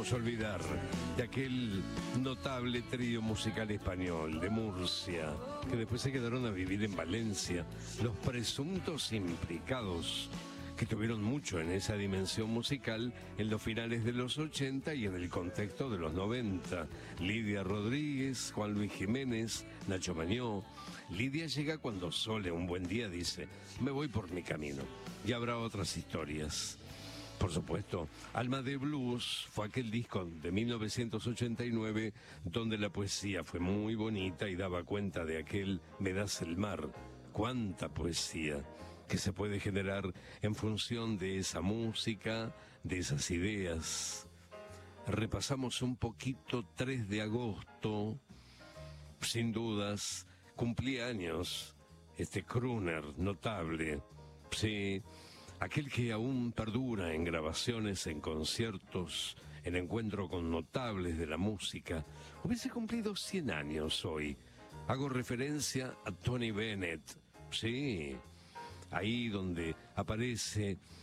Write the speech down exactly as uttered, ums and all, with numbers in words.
podemos olvidar de aquel notable trío musical español de Murcia, que después se quedaron a vivir en Valencia, los presuntos implicados, que tuvieron mucho en esa dimensión musical en los finales de los ochenta y en el contexto de los noventa. Lidia Rodríguez, Juan Luis Jiménez, Nacho Mañó. Lidia llega cuando Sole un buen día dice: me voy por mi camino. Y habrá otras historias. Por supuesto, Alma de Blues fue aquel disco de mil novecientos ochenta y nueve donde la poesía fue muy bonita y daba cuenta de aquel Me das el mar. ¡Cuánta poesía que se puede generar en función de esa música, de esas ideas! Repasamos un poquito tres de agosto, sin dudas, cumplía años este crooner notable, sí, aquel que aún perdura en grabaciones, en conciertos, en encuentro con notables de la música. Hubiese cumplido cien años hoy. Hago referencia a Tony Bennett, sí, ahí donde aparece